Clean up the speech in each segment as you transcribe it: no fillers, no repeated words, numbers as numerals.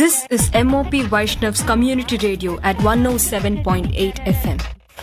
This is MOP Vaishnav's Community Radio at 107.8 FM.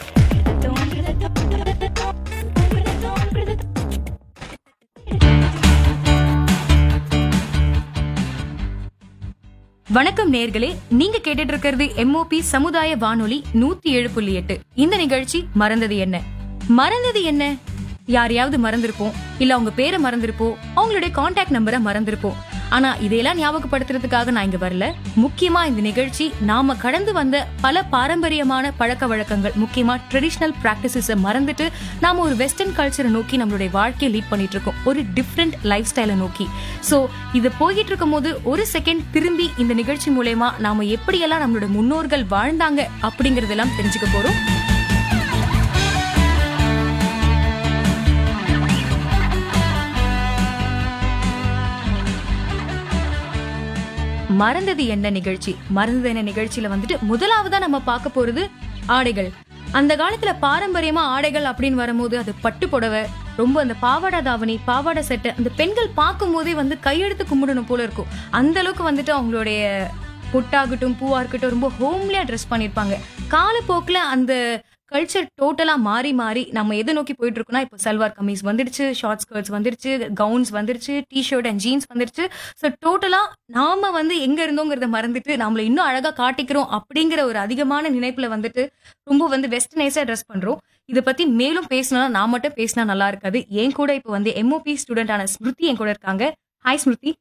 வணக்கம் நேர்களே, நீங்க கேட்டுட்டு இருக்கிறது MOP சமுதாய வானொலி 107.8. இந்த நிகழ்ச்சி மறந்தது என்ன யாரையாவது மறந்திருப்போம், இல்ல அவங்க பேரை மறந்திருப்போம், அவங்களுடைய கான்டாக்ட் நம்பரை மறந்திருப்போம். ஆனா இதையெல்லாம் ஞாபகப்படுத்துறதுக்காக நான் இங்க வரல. முக்கியமா இந்த நிகழ்ச்சி நாம கடந்து வந்த பல பாரம்பரியமான பழக்க வழக்கங்கள், முக்கியமா ட்ரெடிஷனல் பிராக்டிசஸ மறந்துட்டு நாம ஒரு வெஸ்டர்ன் கல்ச்சரை நோக்கி நம்மளுடைய வாழ்க்கையை லீட் பண்ணிட்டு இருக்கோம், ஒரு டிஃப்ரெண்ட் லைஃப் ஸ்டைலை நோக்கி. சோ இது போயிட்டு இருக்கும் போது ஒரு செகண்ட் திரும்பி இந்த நிகழ்ச்சி மூலமா நாம எப்படியெல்லாம் நம்மளோட முன்னோர்கள் வாழ்ந்தாங்க அப்படிங்கறதெல்லாம் தெரிஞ்சுக்க போறோம். மறந்தது என்ன நிகழ்ச்சியில வந்துட்டு முதலாவதா நம்ம பார்க்க போறது ஆடைகள். அந்த காலத்துல பாரம்பரியமா ஆடைகள் அப்படின்னு வரும்போது அது பட்டு புடவை, ரொம்ப அந்த பாவாடை தாவணி, பாவாடை செட்டை அந்த பெண்கள் பார்க்கும் போதே வந்து கையெடுத்து கும்பிடணும் போல இருக்கும். அந்த அளவுக்கு வந்துட்டு அவங்களுடைய பொட்டாகட்டும் பூவா இருக்கட்டும் ரொம்ப ஹோம்லியா ட்ரெஸ் பண்ணிருப்பாங்க. காலப்போக்குல அந்த கல்ச்சர் டோட்டலா மாறி நம்ம எதை நோக்கி போயிட்டு இருக்கோம்னா, இப்போ சல்வார் கமீஸ் வந்துடுச்சு, ஷார்ட் ஸ்கர்ட்ஸ் வந்துருச்சு, கவுன்ஸ் வந்துருச்சு, டிஷர்ட் அண்ட் ஜீன்ஸ் வந்துருச்சு. ஸோ டோட்டலா நாம வந்து எங்க இருந்தோங்கிறத மறந்துட்டு நம்மள இன்னும் அழகா காட்டிக்கிறோம் அப்படிங்கிற ஒரு அதிகமான நினைப்புல வந்துட்டு ரொம்ப வந்து வெஸ்டர்னைஸா ட்ரெஸ் பண்றோம். இதை பத்தி மேலும் பேசினா நான் மட்டும் பேசினா நல்லா இருக்காது. என் கூட இப்போ வந்து MOP ஸ்டூடெண்டான ஸ்மிருதி என் கூட இருக்காங்க. ஹாய் ஸ்மிருதி.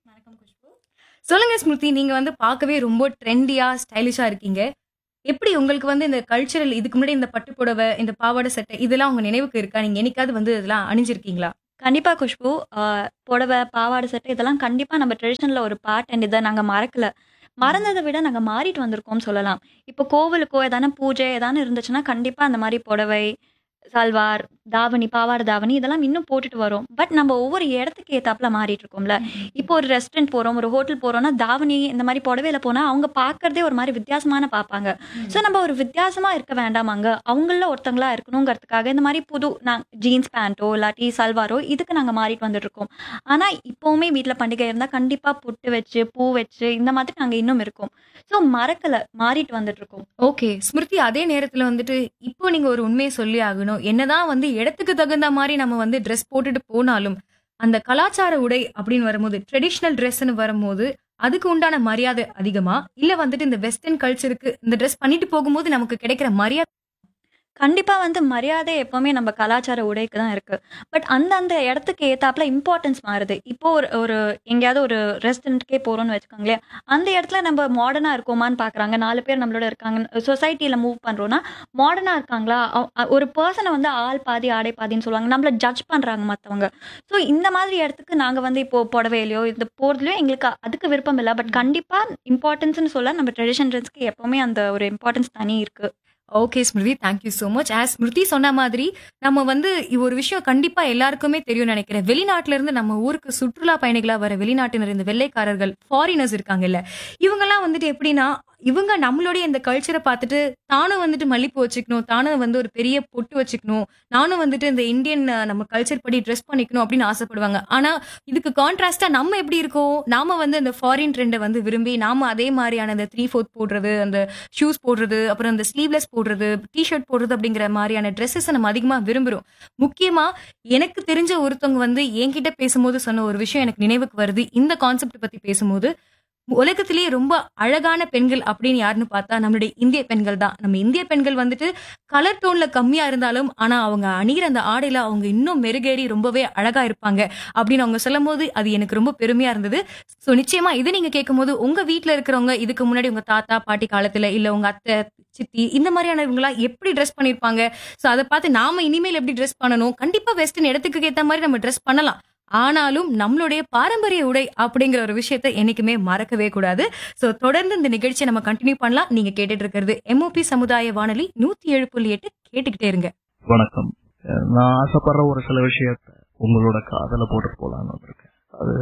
சொல்லுங்க ஸ்மிருதி, நீங்க வந்து பார்க்கவே ரொம்ப ட்ரெண்டியா ஸ்டைலிஷா இருக்கீங்க. எப்படி உங்களுக்கு வந்து இந்த கல்ச்சரல், இதுக்கு முன்னாடி இந்த பட்டு புடவை, இந்த பாவாடை சட்டை இதெல்லாம் உங்க நினைவுக்கு இருக்கா? நீங்க என்னைக்காவது வந்து இதெல்லாம் அணிஞ்சிருக்கீங்களா? கண்டிப்பா குஷ்பு. புடவை, பாவாடை சட்டை இதெல்லாம் கண்டிப்பா நம்ம ட்ரெடிஷனல்ல ஒரு பார்ட். அண்ட் இதை நாங்க மறக்கல. மறந்ததை விட நாங்க மாறிட்டு வந்திருக்கோம் சொல்லலாம். இப்போ கோவிலுக்கோ ஏதான பூஜை ஏதானு இருந்துச்சுன்னா கண்டிப்பா அந்த மாதிரி புடவை, சல்வார் தாவணி, பாவாடை தாவணி இதெல்லாம் இன்னும் போட்டுட்டு வரோம். பட் நம்ம ஒவ்வொரு இடத்துக்கு ஏத்தாப்புல மாறிட்டு இருக்கோம்ல. இப்போ ஒரு ரெஸ்டாரண்ட் போறோம், ஒரு ஹோட்டல் போறோம்னா தாவணி இந்த மாதிரி புடவையில போனா அவங்க பாக்குறதே ஒரு மாதிரி வித்தியாசமான பார்ப்பாங்க. ஸோ நம்ம ஒரு வித்தியாசமா இருக்க வேண்டாமாங்க, அவங்கள ஒருத்தங்களா இருக்கணுங்கிறதுக்காக இந்த மாதிரி புது ஜீன்ஸ் பேண்ட்டோ இல்லாட்டி சல்வாரோ இதுக்கு நாங்க மாறிட்டு வந்துட்டு இருக்கோம். ஆனா இப்பவுமே வீட்டுல பண்டிகை இருந்தா கண்டிப்பா பொட்டு வச்சு பூ வச்சு இந்த மாதிரி நாங்க இன்னும் இருக்கோம். ஸோ மறக்கல, மாறிட்டு வந்துட்டு இருக்கோம். ஓகே ஸ்மிருதி, அதே நேரத்துல வந்துட்டு இப்போ நீங்க ஒரு உண்மையை சொல்லி ஆகணும். என்னதான் வந்து இடத்துக்கு தகுந்த மாதிரி நம்ம வந்து ட்ரெஸ் போட்டுட்டு போனாலும் அந்த கலாச்சார உடை அப்படின்னு வரும்போது, ட்ரெடிஷனல் ட்ரெஸ்ன்னு வரும்போது அதுக்கு உண்டான மரியாதை அதிகமா, இல்ல வந்துட்டு இந்த வெஸ்டர்ன் கல்ச்சருக்கு இந்த ட்ரெஸ் பண்ணிட்டு போகும்போது நமக்கு கிடைக்கிற மரியாதை? கண்டிப்பா வந்து மரியாதை எப்பவுமே நம்ம கலாச்சார உடைக்கு தான் இருக்கு. பட் அந்த இடத்துக்கு ஏத்தாப்புல இம்பார்ட்டன்ஸ் மாறுது. இப்போ ஒரு ஒரு எங்கேயாவது ஒரு ரெஸ்டாரண்ட்கே போறோம்னு வச்சுக்கோங்களேன், அந்த இடத்துல நம்ம மாடர்னா இருக்கோமான்னு பாக்குறாங்க. 4 பேர் நம்மளோட இருக்காங்க, சொசைட்டில மூவ் பண்றோம்னா மாடர்னா இருக்காங்களா, ஒரு பர்சனை வந்து ஆள் பாதி ஆடை பாதின்னு சொல்லுவாங்க, நம்மள ஜட்ஜ் பண்றாங்க மத்தவங்க. ஸோ இந்த மாதிரி இடத்துக்கு நாங்க வந்து இப்போ புடவையிலையோ இந்த போறதுலயோ எங்களுக்கு அதுக்கு விருப்பம் இல்லை. பட் கண்டிப்பா இம்பார்ட்டன்ஸ்னு சொல்ல நம்ம ட்ரெடிஷன் ட்ரெஸ்க்கு எப்பவுமே அந்த ஒரு இம்பார்ட்டன்ஸ் தனி இருக்கு. Okay Smriti, thank you so much. As Smriti சொன்ன மாதிரி நம்ம வந்து ஒரு விஷயம் கண்டிப்பா எல்லாருக்குமே தெரியும் நினைக்கிறேன். வெளிநாட்டுல இருந்து நம்ம ஊருக்கு சுற்றுலா பயணிகளா வர வெளிநாட்டினர், இந்த வெள்ளைக்காரர்கள், ஃபாரினர்ஸ் இருக்காங்கல்ல, இவங்கெல்லாம் வந்துட்டு எப்படின்னா இவங்க நம்மளுடைய இந்த கல்ச்சரை பார்த்துட்டு தானும் வந்துட்டு மல்லிப்பூ வச்சுக்கணும், தானும் வந்து ஒரு பெரிய பொட்டு வச்சுக்கணும், நானும் வந்துட்டு இந்த இந்தியன் நம்ம கல்ச்சர் படி ட்ரெஸ் பண்ணிக்கணும் அப்படின்னு ஆசைப்படுவாங்க. ஆனா இதுக்கு கான்ட்ராஸ்டா நம்ம எப்படி இருக்கோம், நாம வந்து இந்த ஃபாரின் ட்ரெண்டை வந்து விரும்பி நாம அதே மாதிரியான அந்த 3/4 போடுறது, அந்த ஷூஸ் போடுறது, அப்புறம் அந்த ஸ்லீவ்லெஸ் போடுறது, டிஷர்ட் போடுறது அப்படிங்கிற மாதிரியான ட்ரெஸ்ஸஸ் நம்ம அதிகமா விரும்புறோம். முக்கியமா எனக்கு தெரிஞ்ச ஒருத்தவங்க வந்து என்கிட்ட பேசும்போது சொன்ன ஒரு விஷயம் எனக்கு நினைவுக்கு வருது. இந்த கான்செப்ட் பத்தி பேசும்போது, உலகத்திலேயே ரொம்ப அழகான பெண்கள் அப்படின்னு யாருன்னு பார்த்தா நம்மளுடைய இந்திய பெண்கள் தான். நம்ம இந்திய பெண்கள் வந்துட்டு கலர் டோன்ல கம்மியா இருந்தாலும் ஆனா அவங்க அணிகிற அந்த ஆடையில அவங்க இன்னும் மெருகேறி ரொம்பவே அழகா இருப்பாங்க அப்படின்னு அவங்க சொல்லும் போது அது எனக்கு ரொம்ப பெருமையா இருந்தது. சோ நிச்சயமா இதை நீங்க கேட்கும் போது உங்க வீட்டுல இருக்கிறவங்க இதுக்கு முன்னாடி உங்க தாத்தா பாட்டி காலத்துல, இல்ல உங்க அத்தை சித்தி இந்த மாதிரியானவங்களா எப்படி ட்ரெஸ் பண்ணிருப்பாங்க, சோ அதை பார்த்து நாம இனிமேல் எப்படி ட்ரெஸ் பண்ணணும், கண்டிப்பா வெஸ்டர்ன் இடத்துக்கு ஏத்த மாதிரி நம்ம ட்ரெஸ் பண்ணலாம். ஆனாலும் நம்மளுடைய பாரம்பரிய உடை அப்படிங்கிற ஒரு விஷயத்தை என்னைக்குமே மறக்கவே கூடாது. சோ தொடர்ந்து இந்த நிகழ்ச்சியை நம்ம கண்டினியூ பண்ணலாம். நீங்க கேட்டுட்டு இருக்கிறது MOP சமுதாய வானொலி 107.8. கேட்டுக்கிட்டே இருங்க. வணக்கம். நான் ஆசைப்படுற ஒரு சில விஷயத்த உங்களோட காதல போட்டு போலான்னு வந்திருக்கேன். அது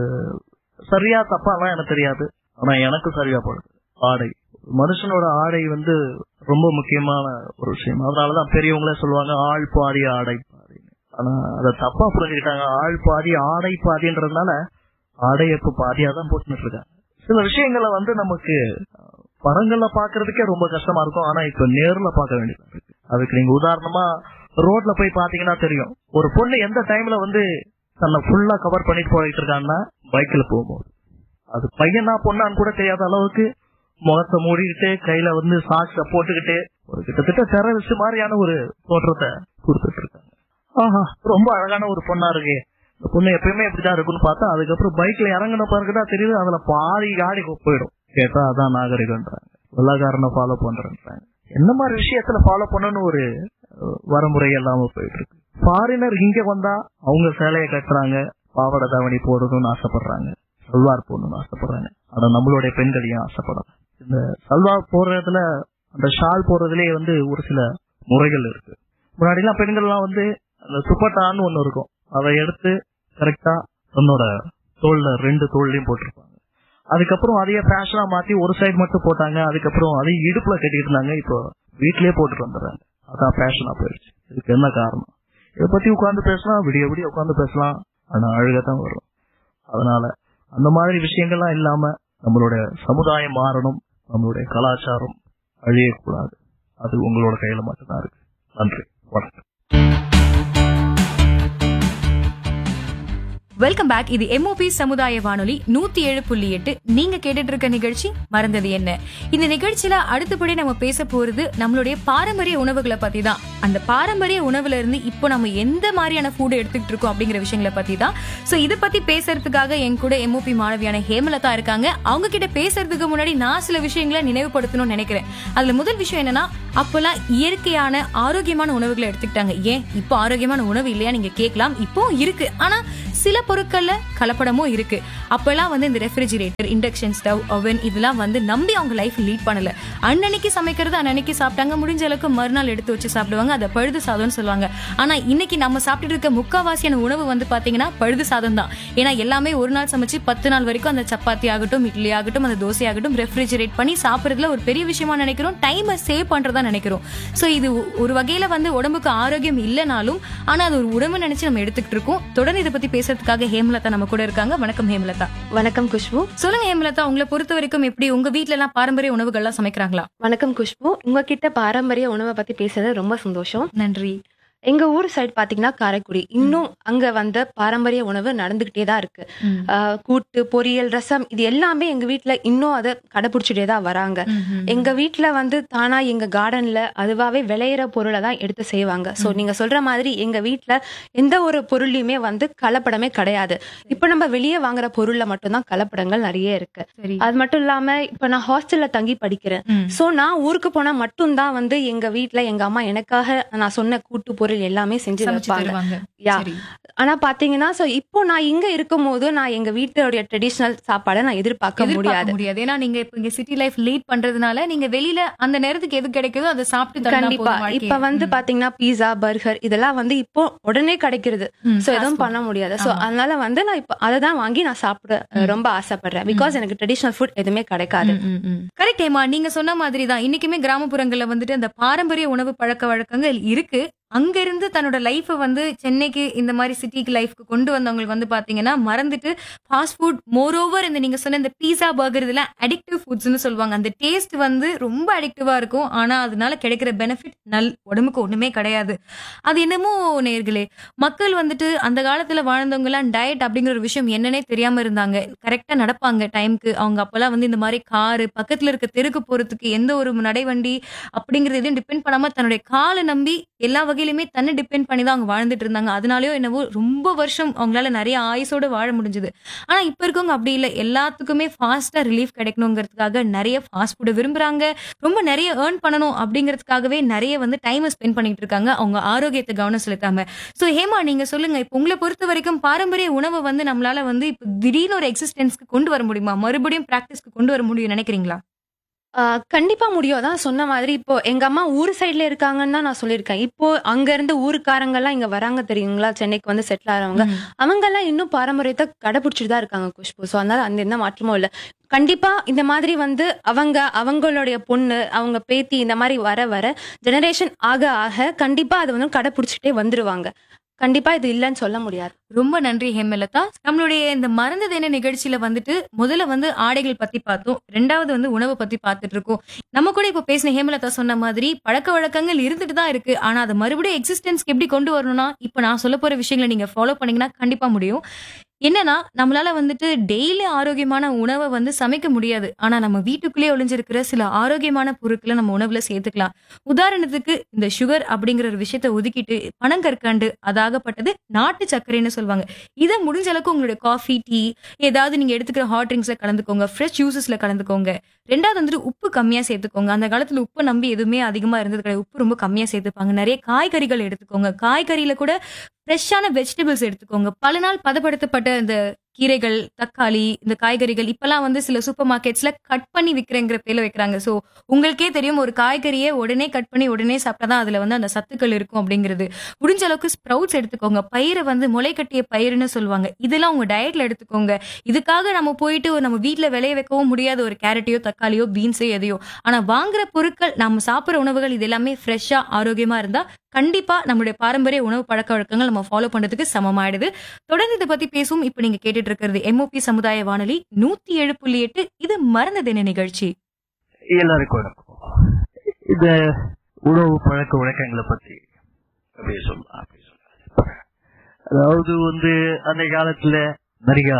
சரியா தப்பாலாம் எனக்கு தெரியாது, ஆனா எனக்கு சரியா போடுது. ஆடை, மனுஷனோட ஆடை வந்து ரொம்ப முக்கியமான ஒரு விஷயம். அதனாலதான் பெரியவங்களே சொல்லுவாங்க ஆள் பாதி ஆடை பாதின்னு. ஆனா அதை தப்பா புரிஞ்சுக்கிட்டாங்க. ஆள் பாதி ஆடை பாதின்றதுனால ஆடை இப்ப பாதியா தான் போட்டுட்டு இருக்காங்க. சில விஷயங்களை வந்து நமக்கு படங்கள்ல பாக்குறதுக்கே ரொம்ப கஷ்டமா இருக்கும். ஆனா இப்ப நேர்ல பார்க்க வேண்டியதா இருக்கு. அதுக்கு நீங்க உதாரணமா ரோட்ல போய் பாத்தீங்கன்னா தெரியும், ஒரு பொண்ணு எந்த டைம்ல வந்து தன்னை ஃபுல்லா கவர் பண்ணிட்டு போயிட்டு இருக்காங்கன்னா பைக்ல போகும்போது அது பையனா பொண்ணான்னு கூட தெரியாத அளவுக்கு முகத்தை மூடிக்கிட்டு கையில வந்து சாக்ஸ போட்டுக்கிட்டு ஒரு கிட்டத்தட்ட டெரரிஸ்ட் மாதிரியான ஒரு தோற்றத்தை கொடுத்துட்டு இருக்காங்க. ஆஹா, ரொம்ப அழகான ஒரு பொண்ணா இருக்கு, இந்த பொண்ணு எப்பயுமே இப்படிதான் இருக்குன்னு பார்த்தா அதுக்கப்புறம் பைக்ல இறங்கின பிறகுதான் தெரியுது அதுல பாதி காடி போயிடும். கேட்டா அதான் நாகரிகன்றாங்க, வெள்ளக்காரனை ஃபாலோ பண்றேன்றாங்க. என்ன மாதிரி விஷயத்துல ஃபாலோ பண்ணணும்னு ஒரு வரமுறை இல்லாம போயிட்டு இருக்கு. ஃபாரினர் இங்க வந்தா அவங்க சேலையை கட்டுறாங்க, பாவாடை தாவணி போடணும்னு ஆசைப்படுறாங்க, சல்வார் போடணும்னு ஆசைப்படுறாங்க. ஆனா நம்மளுடைய பெண்களையும் ஆசைப்படுறாங்க. இந்த சல்வார் போடுறதுல அந்த ஷால் போடுறதுலயே வந்து ஒரு சில முறைகள் இருக்கு. முன்னாடி எல்லாம் பெண்கள் எல்லாம் வந்து அந்த துப்பட்டான்னு ஒண்ணு இருக்கும், அதை எடுத்து கரெக்டா தன்னோட தோல்ல 2 தோல்லையும் போட்டிருப்பாங்க. அதுக்கப்புறம் அதையே ஃபேஷனா மாத்தி ஒரு சைடு மட்டும் போட்டாங்க. அதுக்கப்புறம் அதையும் இடுப்புல கட்டிட்டு இருந்தாங்க. இப்போ வீட்லயே போட்டுட்டு வந்துடுறாங்க. அதான் ஃபேஷனா போயிடுச்சு. இதுக்கு என்ன காரணம்? இதை பத்தி உட்காந்து பேசலாம், விடிய விடிய உட்காந்து பேசலாம், ஆனா அழுகத்தான் வரும். அதனால அந்த மாதிரி விஷயங்கள்லாம் இல்லாம நம்மளுடைய சமுதாயம் மாறணும், நம்மளுடைய கலாச்சாரம் அழியக்கூடாது. அது உங்களோட கையில மட்டும்தான் இருக்கு. நன்றி, வணக்கம். Welcome back. இது MOP சமுதாய வானொலி 107.8. நீங்க கேட்டுட்டு இருக்க நிகழ்ச்சி மறந்தது என்ன. இந்த நிகழ்ச்சியில அடுத்தபடி நம்ம பேச போறது நம்மளுடைய பாரம்பரிய உணவுகளை பத்தி தான். அந்த பாரம்பரிய உணவுல இருந்து இப்போ நம்ம எந்த மாதிரியான ஃபுட் எடுத்துக்கிட்டு இருக்கோம் அப்படிங்கிற விஷயங்களை பத்தி தான். சோ இதை பத்தி பேசுறதுக்காக என் கூட MOP மாணவியான ஹேமலதா இருக்காங்க. அவங்க கிட்ட பேசுறதுக்கு முன்னாடி நான் சில விஷயங்களை நினைவுபடுத்தணும்னு நினைக்கிறேன். அதுல முதல் விஷயம் என்னன்னா, அப்பெல்லாம் இயற்கையான ஆரோக்கியமான உணவுகளை எடுத்துக்கிட்டாங்க. ஏன் இப்போ ஆரோக்கியமான உணவு இல்லையா நீங்க கேட்கலாம். இப்போ இருக்கு, ஆனா சில பொருட்கள்ல கலப்படமும் இருக்கு. அப்பெல்லாம் வந்து இந்த ரெஃப்ரிஜிரேட்டர், இண்டக்ஷன் ஸ்டவ், ஓவன் இதெல்லாம் வந்து நம்பி அவங்க லைஃப் லீட் பண்ணல. அன்னன்னைக்கு சமைக்கிறது அன்னன்னைக்கு சாப்பிட்டாங்க, முடிஞ்ச அளவுக்கு மறுநாள் எடுத்து வச்சு சாப்பிடுவாங்க. அதை பழுது சாதம்னு சொல்லுவாங்க. ஆனா இன்னைக்கு நம்ம சாப்பிட்டு இருக்க முக்காவாசியான உணவு வந்து பாத்தீங்கன்னா பழுது சாதம் தான். ஏன்னா எல்லாமே ஒரு நாள் சமைச்சு 10 நாள் வரைக்கும் அந்த சப்பாத்தி ஆகட்டும், இட்லி ஆகட்டும், அந்த தோசை ஆகட்டும் ரெஃப்ரிஜிரேட் பண்ணி சாப்பிடுறதுல ஒரு பெரிய விஷயமா நினைக்கிறோம். டைமை சேவ் பண்றதா நினைக்கிறோம். சோ இது ஒரு வகையில வந்து உடம்புக்கு ஆரோக்கியம் இல்லைனாலும் ஆனா அது ஒரு உடம்பு நினைச்சு நம்ம எடுத்துக்கிட்டு இருக்கோம். தொடர்ந்து இதை பத்தி பேசுறதுக்காக ஹேமலதா நம்ம கூட இருக்காங்க. வணக்கம் ஹேமலதா. வணக்கம் குஷ்பு. சொல்லுங்க ஹேமலதா, உங்களை பொறுத்த வரைக்கும் எப்படி உங்க வீட்ல எல்லாம் பாரம்பரிய உணவுகள் எல்லாம் சமைக்கிறாங்களா? வணக்கம் குஷ்பு. உங்ககிட்ட பாரம்பரிய உணவை பத்தி பேசுறது ரொம்ப சந்தோஷம். நன்றி. எங்க ஊர் சைடு பாத்தீங்கன்னா காரைக்குடி, இன்னும் அங்க வந்து பாரம்பரிய உணவு நடந்துகிட்டே தான் இருக்கு. கூட்டு, பொரியல், ரசம் இது எல்லாமே எங்க வீட்டுல இன்னும் அதை கடைபிடிச்சிட்டே தான் வராங்க. எங்க வீட்டுல வந்து தானா எங்க கார்டன்ல அதுவாவே விளையிற பொருளை தான் எடுத்து செய்வாங்க. சோ நீங்க சொல்ற மாதிரி எங்க வீட்டுல எந்த ஒரு பொருளையுமே வந்து கலப்படமே கிடையாது. இப்ப நம்ம வெளியே வாங்குற பொருள்ல மட்டும்தான் கலப்படங்கள் நிறைய இருக்கு. அது மட்டும் இல்லாம இப்ப நான் ஹாஸ்டல்ல தங்கி படிக்கிறேன். சோ நான் ஊருக்கு போனா மட்டும்தான் வந்து எங்க வீட்டுல எங்க அம்மா எனக்காக நான் சொன்ன கூட்டு பொருள் எல்லாமே செஞ்சு வைப்பாங்க. ஆனா பாத்தீங்கன்னா இப்போ நான் இங்க இருக்கும் போது நான் எங்க வீட்டுடைய ட்ரெடிஷனல் சாப்பாடை நான் எதிர்பார்க்க முடியாது. ஏன்னா நீங்க இங்க சிட்டி லைஃப் லீட் பண்றதுனால நீங்க வெளியில அந்த நேரத்துக்கு எது கிடைக்குதோ அதை சாப்பிட்டு கண்டிப்பா. இப்ப வந்து பாத்தீங்கன்னா பீஸா, பர்கர் இதெல்லாம் வந்து இப்போ உடனே கிடைக்கிறது. சோ எதுவும் பண்ண முடியாது. சோ அதனால வந்து நான் இப்ப அதை தான் வாங்கி நான் சாப்பிட ரொம்ப ஆசைப்படுறேன். பிகாஸ் எனக்கு ட்ரெடிஷனல் ஃபுட் எதுவுமே கிடைக்காது. கரெக்ட் ஏமா, நீங்க சொன்ன மாதிரி தான் இன்னைக்குமே கிராமப்புறங்கள்ல வந்துட்டு அந்த பாரம்பரிய உணவு பழக்க வழக்கங்கள் இருக்கு. அங்க இருந்து தன்னோட லைஃப் வந்து சென்னைக்கு இந்த மாதிரி சிட்டிக்கு லைஃப்க்கு கொண்டு வந்தவங்களுக்கு வந்து பாத்தீங்கன்னா மறந்துட்டு ஃபாஸ்ட் ஃபுட், மோர் ஓவர் இந்த நீங்க சொன்ன இந்த பீஸா, பர்கர் இதெல்லாம் அடிக்டிவ் ஃபுட்ஸ்னு சொல்லுவாங்க. அந்த டேஸ்ட் வந்து ரொம்ப அடிக்டிவா இருக்கும். ஆனா அதனால கிடைக்கிற பெனிஃபிட் உடம்புக்கு ஒண்ணுமே கிடையாது. அது என்னமோ நேர்களே, மக்கள் வந்துட்டு அந்த காலத்துல வாழ்ந்தவங்க எல்லாம் டயட் அப்படிங்கிற ஒரு விஷயம் என்னன்னே தெரியாம இருந்தாங்க. கரெக்டா நடப்பாங்க டைம்க்கு. அவங்க அப்பெல்லாம் வந்து இந்த மாதிரி காரு, பக்கத்துல இருக்க தெருக்கு போறதுக்கு எந்த ஒரு நடைவண்டி அப்படிங்கறது எதுவும் டிபெண்ட் பண்ணாம தன்னுடைய காலை நம்பி எல்லா வகையிலுமே தன்னை டிபெண்ட் பண்ணி தான் அவங்க வாழ்ந்துட்டு இருந்தாங்க. அதனாலயோ என்னவோ ரொம்ப வருஷம் அவங்களால நிறைய ஆயுசோட வாழ முடிஞ்சது. ஆனா இப்ப இருக்கவங்க அப்படி இல்லை. எல்லாத்துக்குமே ஃபாஸ்டா ரிலீஃப் கிடைக்கணுங்கிறதுக்காக நிறைய ஃபாஸ்ட் ஃபுட் விரும்புறாங்க. ரொம்ப நிறைய ஏர்ன் பண்ணணும் அப்படிங்கிறதுக்காகவே நிறைய வந்து டைம் ஸ்பெண்ட் பண்ணிட்டு இருக்காங்க, அவங்க ஆரோக்கியத்தை கவனம் செலுத்தாம. சோ ஹேமா, நீங்க சொல்லுங்க, இப்ப உங்களை பொறுத்த வரைக்கும் பாரம்பரிய உணவை வந்து நம்மளால வந்து இப்ப திடீர்னு ஒரு எக்ஸிஸ்டன்ஸ்க்கு கொண்டு வர முடியுமா? மறுபடியும் பிராக்டிஸ்க்கு கொண்டு வர முடியும் நினைக்கிறீங்களா? கண்டிப்பா முடியும். தான் சொன்ன மாதிரி இப்போ எங்க அம்மா ஊர் சைட்ல இருக்காங்கன்னு தான் நான் சொல்லியிருக்கேன். இப்போ அங்க இருந்து ஊருக்காரங்க எல்லாம் இங்க வராங்க தெரியுங்களா, சென்னைக்கு வந்து செட்டில் ஆறவங்க. அவங்க எல்லாம் இன்னும் பாரம்பரியத்தை கடைபிடிச்சிட்டு தான் இருக்காங்க குஷ்பு. ஸோ அதனால அந்த எந்த மாற்றமும் இல்லை. கண்டிப்பா இந்த மாதிரி வந்து அவங்களுடைய பொண்ணு, அவங்க பேத்தி இந்த மாதிரி வர வர ஜெனரேஷன் ஆக ஆக கண்டிப்பா அதை வந்து கடைபிடிச்சிட்டே வந்துருவாங்க. கண்டிப்பா இது இல்லைன்னு சொல்ல முடியாது. ரொம்ப நன்றி ஹேமலதா. நம்மளுடைய இந்த மறந்தது என்ன நிகழ்ச்சியில வந்துட்டு முதல்ல வந்து ஆடைகள் பத்தி பார்த்தோம், ரெண்டாவது வந்து உணவு பத்தி பார்த்துட்டு இருக்கோம். நம்ம கூட இப்ப பேசின ஹேமலதா சொன்ன மாதிரி பழக்க வழக்கங்கள் இருந்துட்டு தான் இருக்கு. ஆனா அதை மறுபடியும் எக்ஸிஸ்டன்ஸ்க்கு எப்படி கொண்டு வரணும்னா, இப்ப நான் சொல்ல போற விஷயங்களை நீங்க ஃபாலோ பண்ணீங்கன்னா கண்டிப்பா முடியும். என்னன்னா, நம்மளால வந்துட்டு டெய்லி ஆரோக்கியமான உணவை வந்து சமைக்க முடியாது. ஆனா நம்ம வீட்டுக்குள்ளேயே ஒளிஞ்சிருக்கிற சில ஆரோக்கியமான பொருட்களை நம்ம உணவுல சேர்த்துக்கலாம். உதாரணத்துக்கு இந்த சுகர் அப்படிங்கிற ஒரு விஷயத்த ஒதுக்கிட்டு பனங்கற்கண்டு, அதாகப்பட்டது நாட்டு சர்க்கரைன்னு சொல்லுவாங்க. இதை முடிஞ்ச அளவுக்கு உங்களுடைய காஃபி, டீ, ஏதாவது நீங்க எடுத்துக்கிற ஹாட் ட்ரிங்க்ஸ்ல கலந்துக்கோங்க, ஃப்ரெஷ் ஜூசஸ்ல கலந்துக்கோங்க. ரெண்டாவது வந்துட்டு உப்பு கம்மியா சேர்த்துக்கோங்க. அந்த காலத்துல உப்பு நம்பி எதுவுமே அதிகமா இருந்தது கிடையாது. உப்பு ரொம்ப கம்மியா சேர்த்துப்பாங்க. நிறைய காய்கறிகள் எடுத்துக்கோங்க. காய்கறியில கூட ஃப்ரெஷ்ஷான வெஜிடபிள்ஸ் எடுத்துக்கோங்க. பல நாள் பதப்படுத்தப்பட்ட இந்த கீரைகள், தக்காளி, இந்த காய்கறிகள் இப்பெல்லாம் வந்து சில சூப்பர் மார்க்கெட்ஸ்ல கட் பண்ணி விக்கிறேங்கிற பேர்ல வைக்கிறாங்க. சோ உங்களுக்கே தெரியும், ஒரு காய்கறியை உடனே கட் பண்ணி உடனே சாப்பிட்டாதான் அதுல வந்து அந்த சத்துக்கள் இருக்கும் அப்படிங்கிறது. முடிஞ்ச அளவுக்கு ஸ்ப்ரவுட்ஸ் எடுத்துக்கோங்க. பயிரை வந்து முளை கட்டிய பயிர்னு சொல்லுவாங்க. இதெல்லாம் உங்க டயட்ல எடுத்துக்கோங்க. இதுக்காக நம்ம போயிட்டு நம்ம வீட்ல விளைய வைக்கவும் முடியாது ஒரு கேரட்டையோ, தக்காளியோ, பீன்ஸோ எதையோ. ஆனா வாங்குற பொருட்கள், நம்ம சாப்பிடுற உணவுகள் இது எல்லாமே ஃப்ரெஷ்ஷா ஆரோக்கியமா இருந்தா கண்டிப்பா நம்மளுடைய பாரம்பரிய உணவு பழக்க வழக்கங்கள் நம்ம ஃபாலோ பண்றதுக்கு சமமாயிடுது. தொடர்ந்து இதை பத்தி பேசும். இப்ப நீங்க கேட்டுட்டு இருக்கிறது MOP சமுதாய வானொலி 107.8. இது மறந்தது என்ன நிகழ்ச்சி. எல்லாருக்கும் வணக்கம். இந்த உணவு பழக்க வழக்கங்களை பத்தி அப்படியே சொல்லலாம். அதாவது வந்து அந்த காலத்துல நிறைய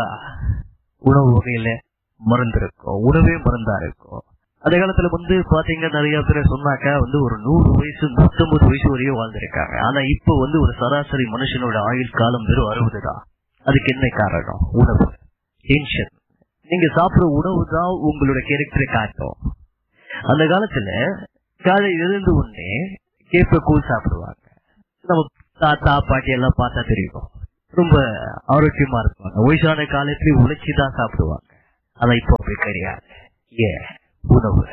உணவு வகையில மருந்து இருக்கும், உணவே மருந்தா இருக்கும். அந்த காலத்துல வந்து பாத்தீங்கன்னா நிறைய பேரை சொன்னாக்கா வந்து ஒரு 100 வயசு 150 வயசு வரையும் வாழ்ந்திருக்காங்க. ஆனா இப்ப வந்து ஒரு சராசரி மனுஷனோட ஆயுள் காலம் வெறும் 60 தான். அதுக்கு என்ன காரணம்? உணவு, டென்ஷன். நீங்க சாப்பிடுற உணவு தான் உங்களோட கேரக்டரை காட்டும். அந்த காலத்துல காலை எழுந்து உடனே கேப்ப கூழ் சாப்பிடுவாங்க. நம்ம தாத்தா பாட்டி எல்லாம் பார்த்தா தெரியும், ரொம்ப ஆரோக்கியமா இருப்பாங்க. வயசான காலத்துல உழைச்சிதான் சாப்பிடுவாங்க. ஆனா இப்போ அப்படி கிடையாது. ஏன்? உணவு.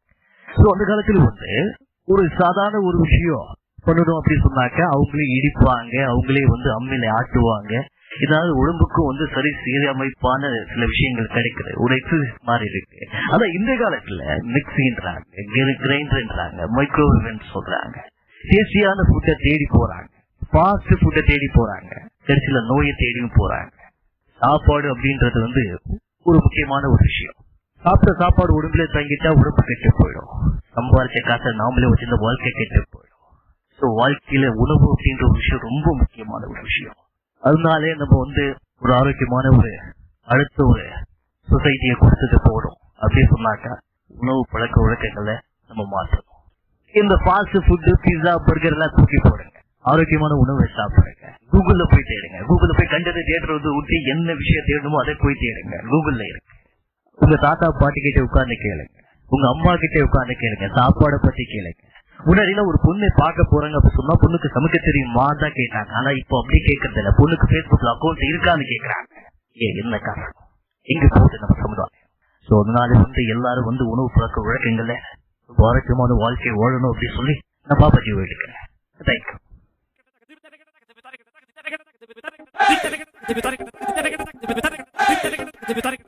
அந்த காலத்துல வந்து ஒரு சாதாரண ஒரு விஷயம் பண்ணணும் அப்படின்னு சொன்னாக்க அவங்களே இடிப்பாங்க, அவங்களே வந்து அம்மியில ஆட்டுவாங்க. ஏதாவது உடம்புக்கும் வந்து சரி சீரமைப்பான சில விஷயங்கள் கிடைக்குது, ஒரு எக்ஸசைஸ் மாதிரி இருக்கு. ஆனா இந்த காலத்துல மிக்சின்றாங்க, கிரைண்டர்ன்றாங்க, மைக்ரோவேவ் சொல்றாங்க. டேஸ்டியான ஃபுட்டை தேடி போறாங்க, ஃபாஸ்ட் ஃபுட்டை தேடி போறாங்க, கடைசியில நோயை தேடியும் போறாங்க. சாப்பாடு அப்படின்றது வந்து ஒரு முக்கியமான ஒரு விஷயம். சாப்பிட்ட சாப்பாடு உடம்புல தங்கிட்டா உடம்பு கெட்டு போயிடும். சம்பாதிச்ச காசை நாமளே வச்சிருந்த வாழ்க்கை கெட்டு போயிடும். சோ வாழ்க்கையில உணவு அப்படின்ற ஒரு விஷயம் ரொம்ப முக்கியமான ஒரு விஷயம். அதனாலே நம்ம வந்து ஒரு ஆரோக்கியமான ஒரு அடுத்த ஒரு சொசைட்டியை கொடுத்துட்டு போறோம் அப்படின்னு சொன்னாக்கா உணவு பழக்க வழக்கங்களை நம்ம மாற்றணும். இந்த ஃபாஸ்ட் ஃபுட்டு, பீஸா, பர்கர் எல்லாம் தூக்கி போடுங்க. ஆரோக்கியமான உணவை சாப்பிடுங்க. கூகுள்ல போய் தேடுங்க. கூகுள்ல போய் கண்டதை தேடுறது ஊட்டி என்ன விஷயம் தேடணுமோ அதை போய் தேடுங்க. கூகுள்ல இருக்கு. உங்க தாத்தா பாட்டி கிட்ட உட்கார்ந்து கேளுங்க, உங்க அம்மா கிட்ட உட்கார்ந்து கேளுங்க, சாப்பாடை பத்தி கேளுங்க. முன்னாடியில ஒரு பொண்ணு பார்க்க போறாங்க அப்படி சொன்னா பொண்ணுக்கு சமைக்க தெரியுமா தான் கேட்டாங்க. ஆனா இப்போ அப்படி கேட்கறது இல்ல. பொண்ணுக்கு பேஸ்புக்ல அக்கௌண்ட் இருக்கான்னு கேட்கறாங்க. என்ன காரணம்? எங்க போகுது நம்ம சமுதாயம்? சோ அதனால வந்து எல்லாரும் வந்து உணவு பழக்க வழக்கங்கள்ல ஆரோக்கியமான வாழ்க்கையை வாழணும் அப்படின்னு சொல்லி நான் பாப்பாஜி எடுக்கிறேன். தேங்க்யூ.